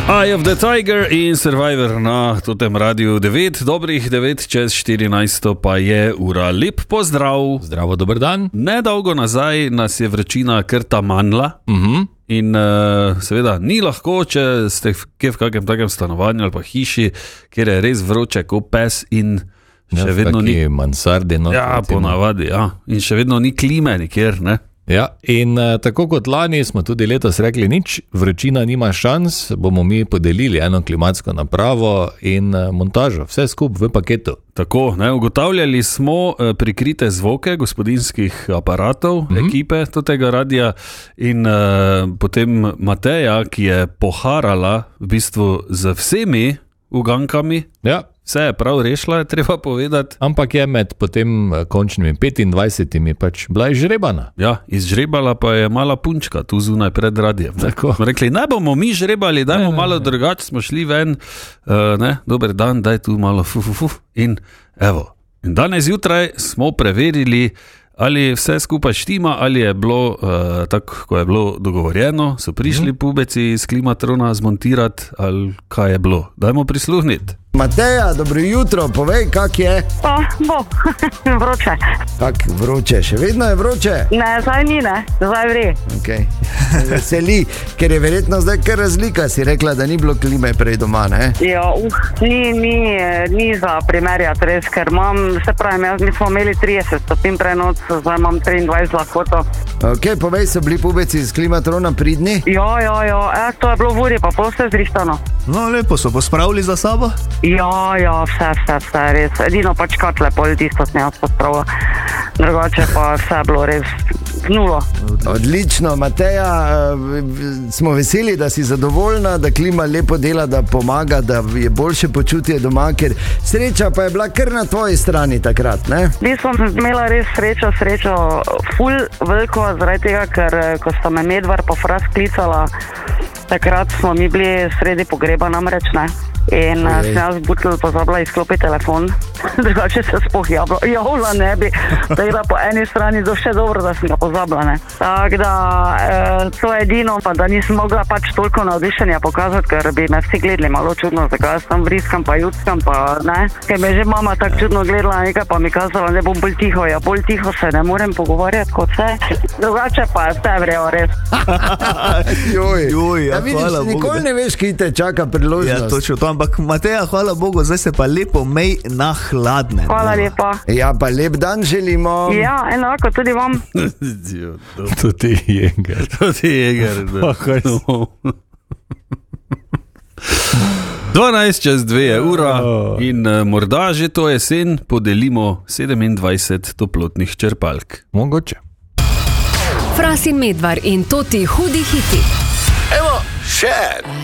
Eye of the Tiger in Survivor na totem radiju 9, dobrih 9 čez 14 pa je ura. Lep pozdrav. Zdravo, dober dan. Nedolgo nazaj nas je vročina kar tamanla. In seveda ni lahko, če ste v kakem takem stanovanju ali pa hiši, kjer je res vroče kot pes in še vedno ni mansardi. No, ja, ponavadi, ja. In še vedno ni klime nikjer, ne? Ja, in tako kot lani smo tudi letos rekli nič, vročina nima šans, bomo mi podelili eno klimatsko napravo in montažo, vse skup v paketu. Tako, ne, ugotavljali smo prikrite zvoke gospodinskih aparatov, ekipe tega radija in potem Mateja, ki je poharala v bistvu z vsemi ugankami. Ja. Vse je prav rešila, je treba povedati. Ampak je med potem končnimi 25 pač bila izžrebana. Ja, izžrebala pa je mala punčka tu zunaj pred radijem. Tako. Smo rekli, ne bomo mi žrebali, dajmo malo drugače, smo šli ven, dober dan, daj tu malo in evo. In danes zjutraj smo preverili, ali vse skupaj štima, ali je bilo tako, ko je bilo dogovorjeno, so prišli pubeci iz klimatrona zmontirati, ali kaj je bilo. Dajmo prisluhniti. Mateja, dobro jutro, povej, kak je? Bo, vroče. Kak vroče, še vedno je vroče? Ne, zdaj ni, ne, zdaj vri. Okay. Veseli, ker je verjetno zdaj kar razlika, si rekla, da ni bilo klime prej doma, ne? Ja, ni za primerjati res, ker se pravim, mi smo imeli 30 stopinj prej noč, zdaj imam 23 lahkoto. Ok, povej, so bili pubeci iz klimatrona pridni? Ja, to je bilo v uri, pa pol vse zrihtano. No, lepo so pospravili za sabo? Ja, vse, res. Edino pač katle pol tisto snega pospravila. Drugače pa vse bilo res nulo. Odlično, Mateja, smo veseli, da si zadovoljna, da klima lepo dela, da pomaga, da je boljše počutje doma, ker sreča pa je bila kar na tvoji strani takrat, ne? Sem imela res srečo ful veliko, zaradi tega, ker ko sta me Medvar pa Fras klicala, takrat smo mi bili sredi pogreba namreč, ne? In sem jaz butel pozabila izklopiti telefon, drugače se sploh javila ne bi, tako da po eni strani to še dobro, da sem ga pozabila, ne. Tako da to je edino, pa da nisem mogla pač toliko navdišenja pokazati, ker bi me vsi gledali malo čudno, zakaj jaz tam vriskam pa juckam pa ne, ker me že mama tako čudno gledala nekaj pa mi kazala, ne bom bolj tiho se ne morem pogovarjati kot vse, drugače pa vse vrejo res. Ja, vidiš, nikoli ne veš, ki te čaka priložnost. Ja, točno to, ampak Mateja, hvala Bogu, zdaj se pa lepo mej na hladne. Hvala lepa. Ja, pa lep dan želimo. Ja, enako, tudi vam. Tudi Jeger. No. 12 čez 2 je ura in morda že to jesen podelimo 27 toplotnih črpalk. Mogoče. Fras in Medvar in Toti hudi hiti. Evo, še en.